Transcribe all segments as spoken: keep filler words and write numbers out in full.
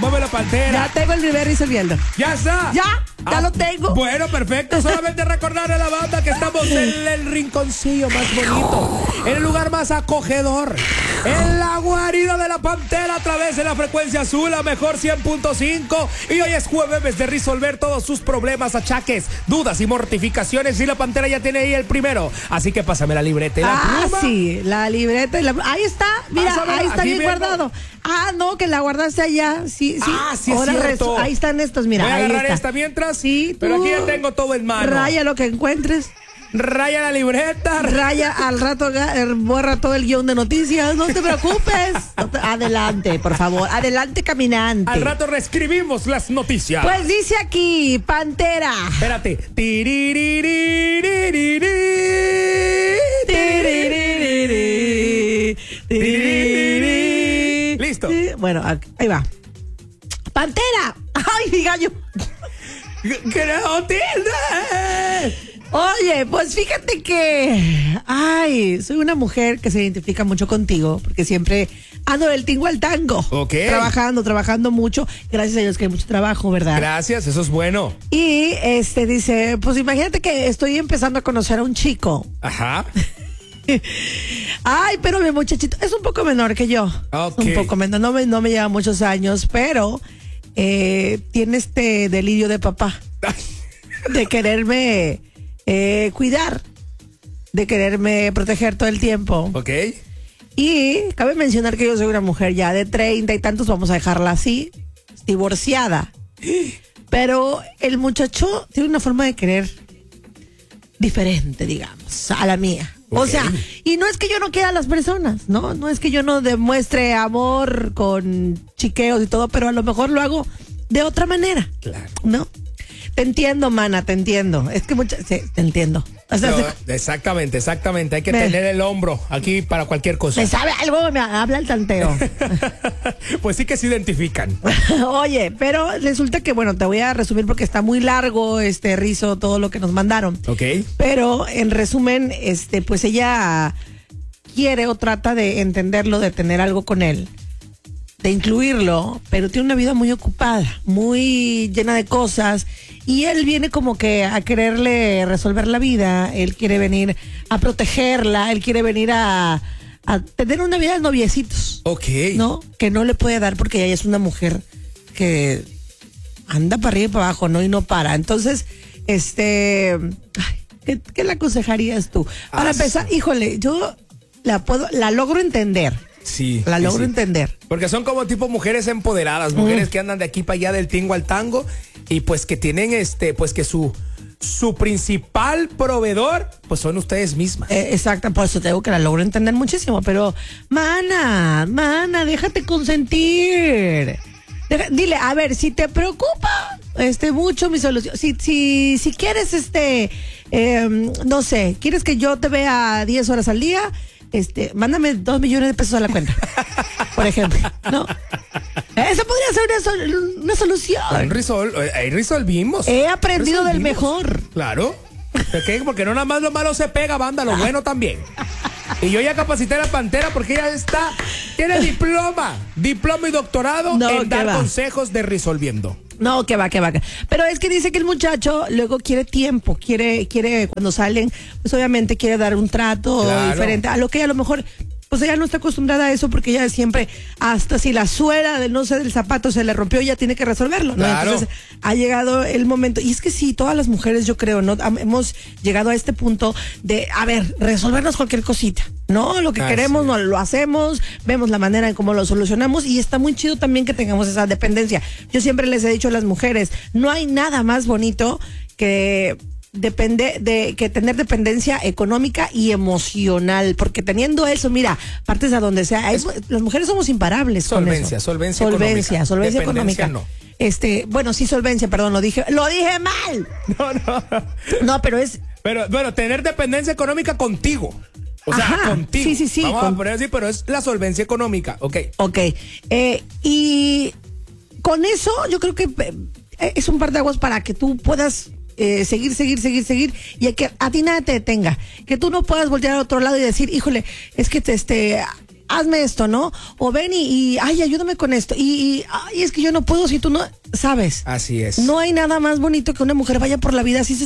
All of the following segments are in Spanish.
Muévelo, Pantera. Ya tengo el nivel resolviendo. ¿Ya está? Ya, ya Ah, lo tengo. Bueno, perfecto. Solamente recordar a la banda que estamos en el rinconcillo más bonito, en el lugar más acogedor, en la guarida de la Pantera a través de la frecuencia azul, la mejor cien punto cinco. Y hoy es jueves de resolver todos sus problemas, achaques, dudas y mortificaciones. Y la Pantera ya tiene ahí el primero. Así que pásame la libreta y la Ah, pluma. sí, la libreta y la... Ahí está, mira, Pásamela, ahí está aquí bien mismo. guardado. Ah, no, que la guardaste allá. Sí, sí. Ah, sí es Ahora cierto. resu- ahí están estos, mira. Voy a ahí agarrar está. esta mientras. Sí, pero tú aquí ya tengo todo en mano. Raya lo que encuentres. Raya la libreta. Raya al rato, ga- er, borra todo el guión de noticias. No te preocupes. No te- Adelante, por favor. Adelante, caminante. Al rato reescribimos las noticias. Pues dice aquí, Pantera. Espérate. Tiriririririririri, tiririririri, tiririririri. Listo. Sí, bueno, aquí- ahí va. Pantera. Ay, mi gallo. ¡Creo Tilde! Oye, pues fíjate que, ay, soy una mujer que se identifica mucho contigo, porque siempre ando del tingo al tango. Ok. Trabajando, trabajando mucho. Gracias a Dios que hay mucho trabajo, ¿verdad? Gracias, eso es bueno. Y este dice, pues imagínate que estoy empezando a conocer a un chico. Ajá. Ay, pero mi muchachito es un poco menor que yo. Ok. Un poco menor, no me, no me lleva muchos años, pero eh, tiene este delirio de papá, de quererme eh, cuidar, de quererme proteger todo el tiempo. Ok. Y cabe mencionar que yo soy una mujer ya de treinta y tantos, vamos a dejarla así, divorciada. Pero el muchacho tiene una forma de querer diferente, digamos, a la mía. O Ok. sea, y no es que yo no quiera a las personas, ¿no? No es que yo no demuestre amor con chiqueos y todo, pero a lo mejor lo hago de otra manera. Claro. ¿No? Te entiendo, mana, te entiendo. Es que mucha, sí, te entiendo. O sea, No, se- exactamente, exactamente. Hay que Me- tener el hombro aquí para cualquier cosa. me sabe algo, me habla el tanteo. Pues sí que se identifican. Oye, pero resulta que, bueno, te voy a resumir porque está muy largo este rizo, todo lo que nos mandaron. Ok. Pero en resumen, este, pues ella quiere o trata de entenderlo, de tener algo con él, de incluirlo, pero tiene una vida muy ocupada, muy llena de cosas, y él viene como que a quererle resolver la vida, él quiere venir a protegerla, él quiere venir a, a tener una vida de noviecitos. Ok. ¿No? Que no le puede dar porque ella es una mujer que anda para arriba y para abajo, ¿no? Y no para. Entonces, este, ay, ¿qué, qué le aconsejarías tú? Para Ah, empezar, híjole, yo la puedo, la logro entender. Sí. La sí, logro sí. entender. Porque son como tipo mujeres empoderadas, mujeres que andan de aquí para allá del tingo al tango y pues que tienen este, pues que su su principal proveedor pues son ustedes mismas. Eh, exacto, por eso te digo que la logro entender muchísimo, pero, mana, mana, déjate consentir. Deja- dile, a ver, si te preocupa este mucho mi solución, si, si, si quieres, este, eh, no sé, quieres que yo te vea diez horas al día, este, mándame dos millones de pesos a la cuenta, por ejemplo, ¿no? Eso podría ser una, sol- una Ahí solución. resol- ahí resolvimos. He aprendido del Resolvimos. mejor. Claro. ¿Por qué? Porque no nada más lo malo se pega, banda, lo bueno también. Y yo ya capacité a la Pantera porque ella está, tiene diploma, diploma y doctorado No, en ¿qué dar va? consejos de resolviendo. No, que va, que va. que- Pero es que dice que el muchacho luego quiere tiempo, quiere, quiere cuando salen, pues obviamente quiere dar un trato Claro. diferente a lo que ella a lo mejor, pues ella no está acostumbrada a eso porque ella siempre, hasta si la suela del no sé del zapato se le rompió, ella tiene que resolverlo, ¿no? Claro. Entonces ha llegado el momento, y es que sí, todas las mujeres yo creo, ¿no? Ham- Hemos llegado a este punto de, a ver, resolvernos cualquier cosita, ¿no? Lo que Así queremos, es. no lo hacemos, vemos la manera en cómo lo solucionamos y está muy chido también que tengamos esa dependencia. Yo siempre les he dicho a las mujeres, no hay nada más bonito que depende de que tener dependencia económica y emocional, porque teniendo eso, mira, partes a donde sea, es- las mujeres somos imparables con Solvencia, eso. solvencia solvencia, económica. solvencia Dependencia, económica. no. Este, bueno, sí, solvencia, perdón, lo dije, lo dije mal. No, no. No, pero es Pero bueno, tener dependencia económica contigo. O sea, Ajá, contigo. sí, sí, sí, Vamos con- a poner así, pero es la solvencia económica. Ok. Ok, eh, y con eso yo creo que eh, es un par de aguas para que tú puedas eh, seguir, seguir, seguir, seguir y que a ti nada te detenga, que tú no puedas voltear a otro lado y decir, híjole, es que te, este, hazme esto, ¿no? O ven y, y ay, ayúdame con esto. Y, y ay, es que yo no puedo si tú no, ¿sabes? Así es. No hay nada más bonito que una mujer vaya por la vida así,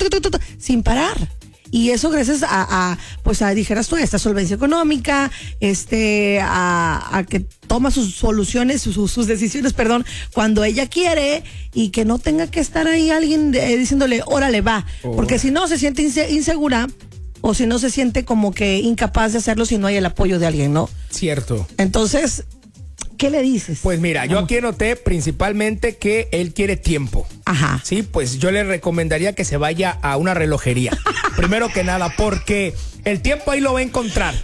sin parar. Y eso gracias a, a pues a, dijeras tú, a esta solvencia económica, este, a, a que toma sus soluciones, sus, sus decisiones, perdón, cuando ella quiere y que no tenga que estar ahí alguien eh, diciéndole, órale, va. Oh. Porque si no se siente inse- insegura o si no se siente como que incapaz de hacerlo si no hay el apoyo de alguien, ¿no? Cierto. Entonces, ¿qué le dices? Pues mira, yo aquí noté principalmente que él quiere tiempo. Ajá. Sí, pues yo le recomendaría que se vaya a una relojería. Primero que nada, porque el tiempo ahí lo va a encontrar.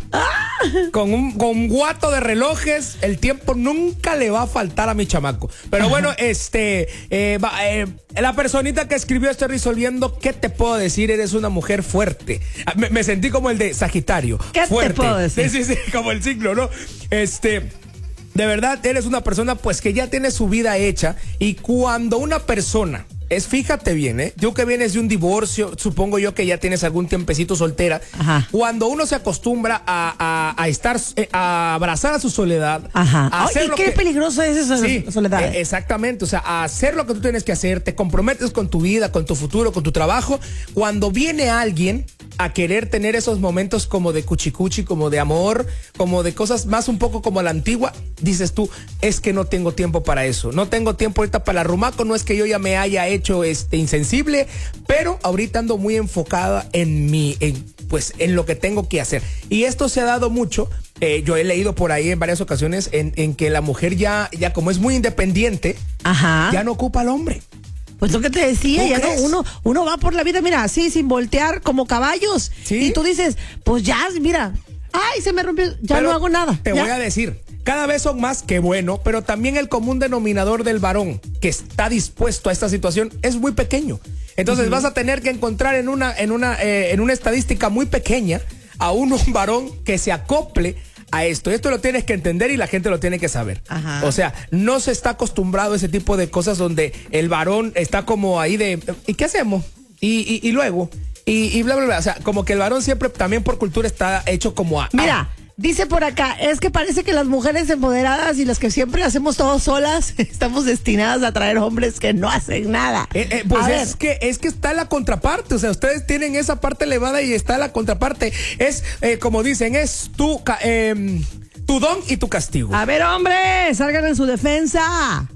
Con un, con un guato de relojes, el tiempo nunca le va a faltar a mi chamaco. Pero Ajá. bueno, este, eh, va, eh, la personita que escribió estoy resolviendo, ¿qué te puedo decir? Eres una mujer fuerte. Me, me sentí como el de Sagitario. ¿Qué fuerte. te puedo decir? Sí, sí, sí, como el signo, ¿no? Este... De verdad, eres una persona pues que ya tiene su vida hecha y cuando una persona es, fíjate bien, ¿eh? Tú que vienes de un divorcio, supongo yo que ya tienes algún tiempecito soltera. Ajá. Cuando uno se acostumbra a, a, a estar, eh, a abrazar a su soledad. Ajá. A hacer ¿Y lo qué que... peligroso es esa sí, soledad? Eh, exactamente, o sea, a hacer lo que tú tienes que hacer, te comprometes con tu vida, con tu futuro, con tu trabajo. Cuando viene alguien a querer tener esos momentos como de cuchicuchi, como de amor, como de cosas más un poco como a la antigua, dices tú, es que no tengo tiempo para eso, no tengo tiempo ahorita para el rumaco, no es que yo ya me haya hecho este insensible, pero ahorita ando muy enfocada en mi, en, pues en lo que tengo que hacer. Y esto se ha dado mucho, eh, yo he leído por ahí en varias ocasiones en, en que la mujer ya, ya como es muy independiente, Ajá. ya no ocupa al hombre. Pues lo que te decía, ya no, uno, uno va por la vida, mira, así, sin voltear, como caballos. ¿Sí? Y tú dices, pues ya, mira, ay, se me rompió, ya pero no hago nada. Te ya. voy a decir, cada vez son más que bueno, pero también el común denominador del varón que está dispuesto a esta situación es muy pequeño. Entonces uh-huh. vas a tener que encontrar en una, en una, eh, en una estadística muy pequeña a un, un varón que se acople a esto. Esto lo tienes que entender y la gente lo tiene que saber. Ajá. O sea, no se está acostumbrado a ese tipo de cosas donde el varón está como ahí de, ¿y qué hacemos? Y, y, y luego, y, y bla, bla, bla. O sea, como que el varón siempre también por cultura está hecho como a... Mira, dice por acá, es que parece que las mujeres empoderadas y las que siempre hacemos todo solas, estamos destinadas a traer hombres que no hacen nada. Eh, eh, pues a es ver. que es que está la contraparte, o sea, ustedes tienen esa parte elevada y está la contraparte. Es, eh, como dicen, es tu, eh, tu don y tu castigo. A ver, hombres, salgan en su defensa.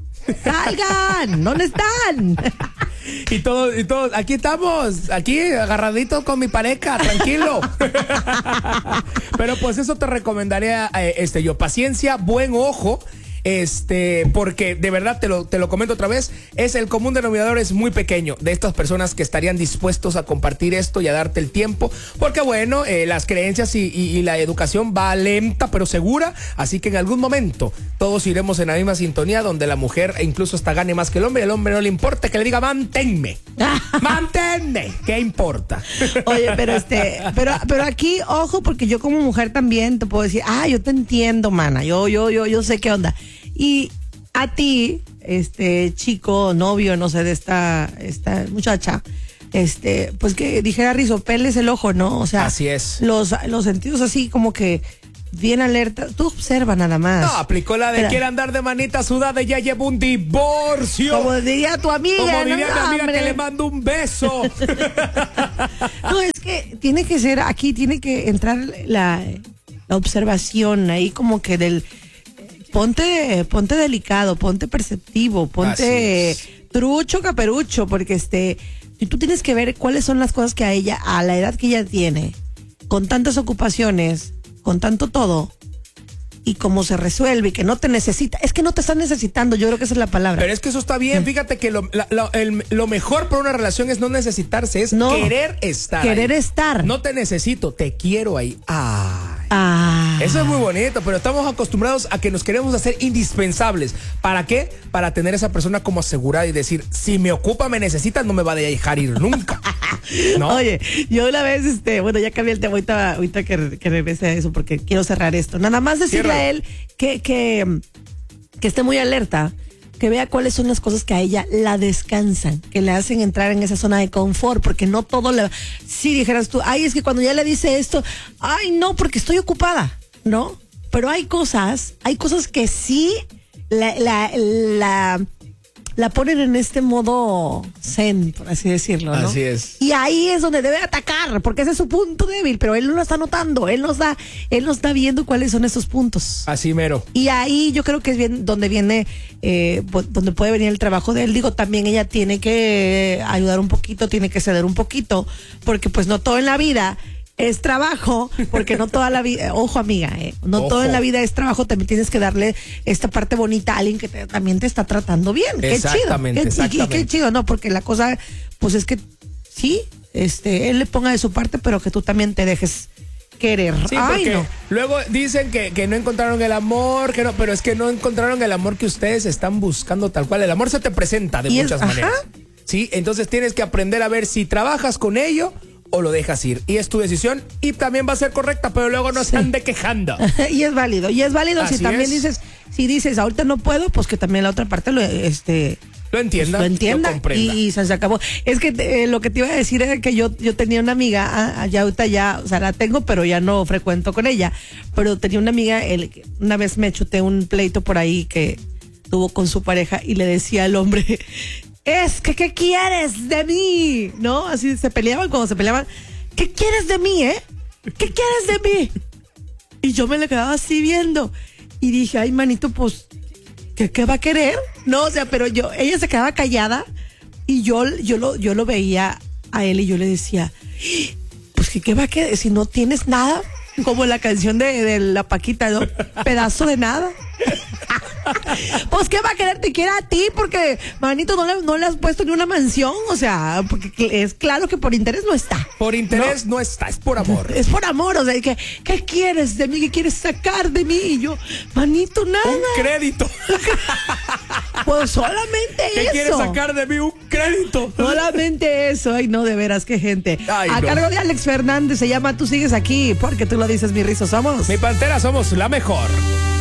Salgan, ¿dónde están? Y todos, y todos, aquí estamos, aquí agarraditos con mi pareja, tranquilo. Pero pues eso te recomendaría, eh, este, yo, paciencia, buen ojo. Este, porque de verdad te lo, te lo comento otra vez, es el común denominador es muy pequeño de estas personas que estarían dispuestos a compartir esto y a darte el tiempo, porque bueno, eh, las creencias y, y, y la educación va lenta pero segura, así que en algún momento todos iremos en la misma sintonía donde la mujer incluso hasta gane más que el hombre y al hombre no le importa que le diga manténme, manténme, ¿qué importa? Oye, pero este, pero, pero aquí, ojo, porque yo como mujer también te puedo decir, ah, yo te entiendo, mana, yo, yo, yo, yo sé qué onda. Y a ti, este chico, novio, no sé, de esta, esta muchacha, este, pues que dijera risopeles el ojo, ¿no? O sea, así es. Los, los sentidos así como que bien alerta. Tú observa nada más. No, aplicó la de Pero, quiere andar de manita sudada y ya lleva un divorcio. Como diría tu amiga. Como diría no, mi amiga hombre. que le mando un beso. No, es que tiene que ser, aquí tiene que entrar la, la observación ahí como que del... Ponte, ponte delicado, ponte perceptivo, ponte trucho, caperucho, porque este, tú tienes que ver cuáles son las cosas que a ella, a la edad que ella tiene, con tantas ocupaciones, con tanto todo, y cómo se resuelve y que no te necesita. Es que no te están necesitando, yo creo que esa es la palabra. Pero es que eso está bien, fíjate que lo, la, lo, el, lo mejor para una relación es no necesitarse, es no, querer estar. Querer ahí. estar. No te necesito, te quiero ahí. Ay. Ah. Eso es muy bonito, pero estamos acostumbrados a que nos queremos hacer indispensables. ¿Para qué? Para tener esa persona como asegurada y decir, si me ocupa, me necesita, no me va a dejar ir nunca. ¿No? Oye, yo una vez, este, bueno, ya cambié el tema, ahorita, ahorita que, que regrese a eso, porque quiero cerrar esto. Nada más decirle Cierra. a él que, que, que esté muy alerta, que vea cuáles son las cosas que a ella la descansan, que le hacen entrar en esa zona de confort, porque no todo le... Si dijeras tú, ay, es que cuando ya le dice esto, ay, no, porque estoy ocupada, ¿no? pero hay cosas, hay cosas que sí la, la, la, la ponen en este modo zen, por así decirlo, ¿no? Así es. Y ahí es donde debe atacar, porque ese es su punto débil, pero él no lo está notando, él nos da, él nos está viendo cuáles son esos puntos. Así mero. Y ahí yo creo que es bien donde viene, eh, donde puede venir el trabajo de él. Digo, también ella tiene que ayudar un poquito, tiene que ceder un poquito, porque pues no todo en la vida es trabajo, porque no toda la vida, ojo amiga, eh, no Ojo. todo en la vida es trabajo, también tienes que darle esta parte bonita a alguien que te- también te está tratando bien. Qué chido. Exactamente, Qué, y- y exactamente. qué chido, ¿no? Porque la cosa, pues es que sí, este, él le ponga de su parte, pero que tú también te dejes querer. Sí, Ay, porque no. luego dicen que, que no encontraron el amor, que no, pero es que no encontraron el amor que ustedes están buscando tal cual. El amor se te presenta de Y es- muchas ajá. maneras. Sí, entonces tienes que aprender a ver si trabajas con ello o lo dejas ir. Y es tu decisión y también va a ser correcta, pero luego no se ande quejando. Y es válido, y es válido Así si también es. dices, si dices, ahorita no puedo, pues que también la otra parte lo, este, Lo entienda, lo entienda lo comprenda. y, y se, se acabó. Es que eh, lo que te iba a decir era que yo, yo tenía una amiga, ah, allá ahorita ya, o sea, la tengo, pero ya no frecuento con ella, pero tenía una amiga, el, una vez me chuté un pleito por ahí que tuvo con su pareja y le decía al hombre, es que, ¿qué quieres de mí? ¿No? Así se peleaban, cuando se peleaban, ¿qué quieres de mí, eh? ¿Qué quieres de mí? Y yo me le quedaba así viendo. Y dije, ay, manito, pues, ¿qué, qué va a querer? No, o sea, pero yo, ella se quedaba callada y yo, yo, lo, yo lo veía a él y yo le decía, pues, ¿qué, qué va a querer? Si no tienes nada, como la canción de, de la Paquita, ¿no? Pedazo de nada. Pues, ¿qué va a querer? Te quiere a ti porque, manito, no le, no le has puesto ni una mansión. O sea, porque es claro que por interés no está. Por interés no, está, es por amor. Es por amor, o sea, ¿qué, ¿qué quieres de mí? ¿Qué quieres sacar de mí? Y yo, manito, nada. Un crédito. Pues solamente ¿Qué eso. quieres sacar de mí? Un crédito. Solamente eso. Ay, no, de veras, qué gente. Ay, a no. cargo de Alex Fernández se llama Tú sigues aquí, porque tú lo dices, mi rizo somos. Mi Pantera somos la mejor.